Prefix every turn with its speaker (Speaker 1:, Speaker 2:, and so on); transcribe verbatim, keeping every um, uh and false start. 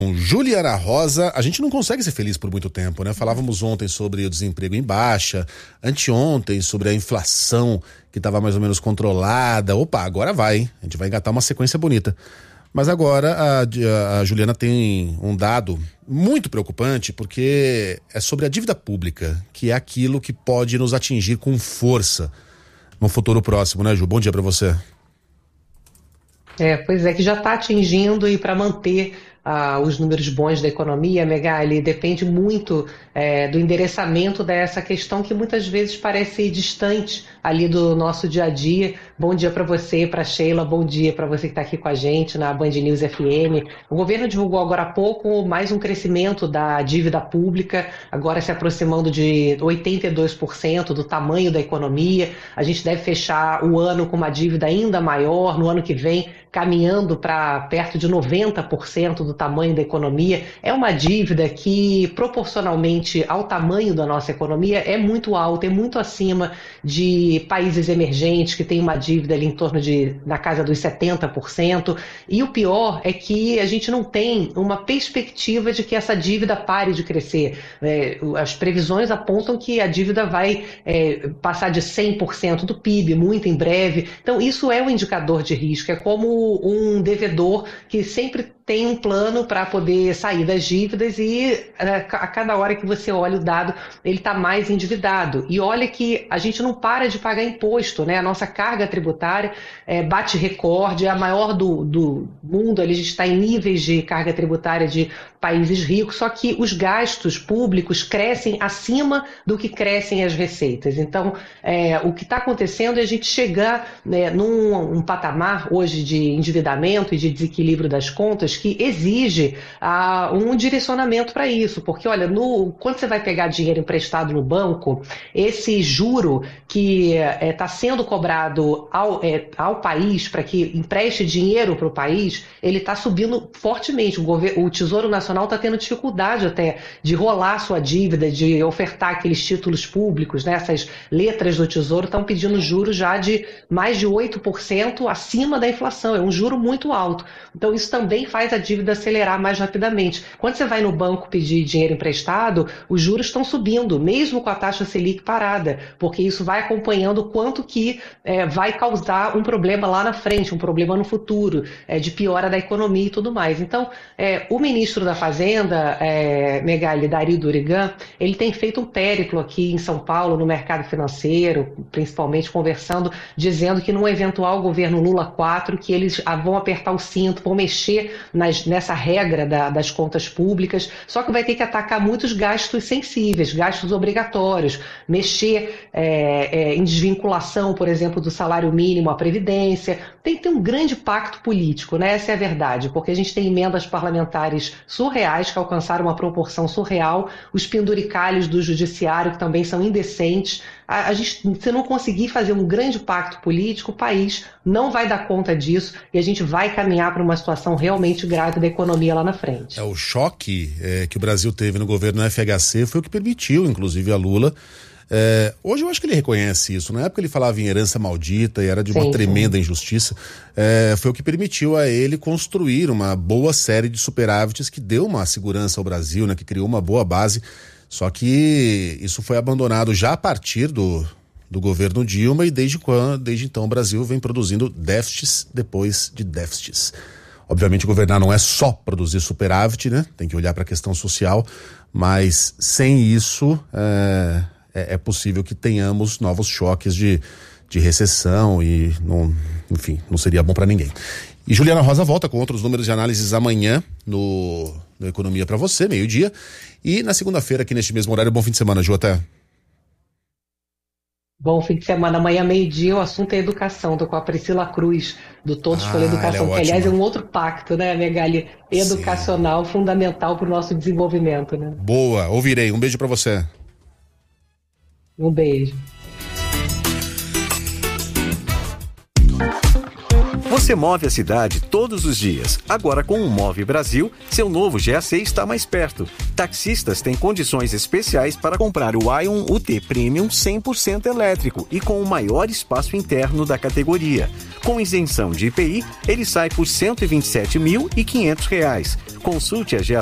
Speaker 1: Com Juliana Rosa, a gente não consegue ser feliz por muito tempo, né? Falávamos ontem sobre o desemprego em baixa, anteontem sobre a inflação que estava mais ou menos controlada. Opa, agora vai, hein? A gente vai engatar uma sequência bonita. Mas agora a, a Juliana tem um dado muito preocupante, porque é sobre a dívida pública, que é aquilo que pode nos atingir com força no futuro próximo, né, Ju? Bom dia para você.
Speaker 2: É, pois é, que já está atingindo, e para manter ah, os números bons da economia, Megali, depende muito é, do endereçamento dessa questão que muitas vezes parece distante ali do nosso dia a dia. Bom dia para você, para Sheila, bom dia para você que está aqui com a gente na Band News F M. O governo divulgou agora há pouco mais um crescimento da dívida pública, agora se aproximando de oitenta e dois por cento do tamanho da economia. A gente deve fechar o ano com uma dívida ainda maior, no ano que vem caminhando para perto de noventa por cento do tamanho da economia. É uma dívida que, proporcionalmente ao tamanho da nossa economia, é muito alta, é muito acima de países emergentes que têm uma dívida ali em torno de, na casa dos setenta por cento. E o pior é que a gente não tem uma perspectiva de que essa dívida pare de crescer. É, as previsões apontam que a dívida vai é, passar de cem por cento do P I B muito em breve. Então isso é um indicador de risco, é como um devedor que sempre tem um plano para poder sair das dívidas e a cada hora que você olha o dado, ele está mais endividado. E olha que a gente não para de pagar imposto, né? A nossa carga tributária é, bate recorde, é a maior do, do mundo, ali a gente está em níveis de carga tributária de países ricos, só que os gastos públicos crescem acima do que crescem as receitas. Então, é, o que está acontecendo é a gente chegar né, num um patamar hoje de endividamento e de desequilíbrio das contas que exige ah, um direcionamento para isso, porque olha, no, quando você vai pegar dinheiro emprestado no banco, esse juro que está é, sendo cobrado ao, é, ao país para que empreste dinheiro para o país, ele está subindo fortemente. O, governo, o Tesouro Nacional está tendo dificuldade até de rolar sua dívida, de ofertar aqueles títulos públicos, né? Essas letras do Tesouro estão pedindo juros já de mais de oito por cento acima da inflação, é um juro muito alto. Então isso também faz a dívida acelerar mais rapidamente. Quando você vai no banco pedir dinheiro emprestado, os juros estão subindo, mesmo com a taxa Selic parada, porque isso vai acompanhando o quanto que é, vai causar um problema lá na frente, um problema no futuro, é, de piora da economia e tudo mais. Então, é, o ministro da Fazenda, é, Megali, Dario Durigan, ele tem feito um périplo aqui em São Paulo, no mercado financeiro, principalmente conversando, dizendo que num eventual governo Lula quatro, que eles vão apertar o cinto, vão mexer nas, nessa regra da, das contas públicas, só que vai ter que atacar muitos gastos sensíveis, gastos obrigatórios, mexer é, é, em desvinculação, por exemplo, do salário mínimo à Previdência. Tem que ter um grande pacto político, né? Essa é a verdade, porque a gente tem emendas parlamentares surreais que alcançaram uma proporção surreal, os penduricalhos do judiciário que também são indecentes. A, a gente, se não conseguir fazer um grande pacto político, o país não vai dar conta disso e a gente vai caminhar para uma situação realmente grave da economia lá na frente.
Speaker 1: É, o choque é, que o Brasil teve no governo F H C foi o que permitiu, inclusive, a Lula. É, hoje eu acho que ele reconhece isso. Na época ele falava em herança maldita e era de uma sim, tremenda sim. injustiça. É, foi o que permitiu a ele construir uma boa série de superávites que deu uma segurança ao Brasil, né, que criou uma boa base. Só que isso foi abandonado já a partir do, do governo Dilma e desde quando, desde então o Brasil vem produzindo déficits depois de déficits. Obviamente governar não é só produzir superávit, né? Tem que olhar para a questão social, mas sem isso é, é, é possível que tenhamos novos choques de, de recessão e, não, enfim, não seria bom para ninguém. E Juliana Rosa volta com outros números de análises amanhã no, no Economia para você, meio-dia. E na segunda-feira, aqui neste mesmo horário. Bom fim de semana, Ju, até.
Speaker 2: Bom fim de semana. Amanhã, meio-dia, o assunto é educação. Estou com a Priscila Cruz, do Todos ah, pela Educação, é que, aliás, é um outro pacto, né, Megali? Educacional, sim, fundamental para o nosso desenvolvimento, né?
Speaker 1: Boa, ouvirei. Um beijo para você.
Speaker 2: Um beijo.
Speaker 3: Você move a cidade todos os dias. Agora com o Move Brasil, seu novo G A C está mais perto. Taxistas têm condições especiais para comprar o Ion U T Premium cem por cento elétrico e com o maior espaço interno da categoria. Com isenção de I P I, ele sai por cento e vinte e sete mil e quinhentos reais. Consulte a G A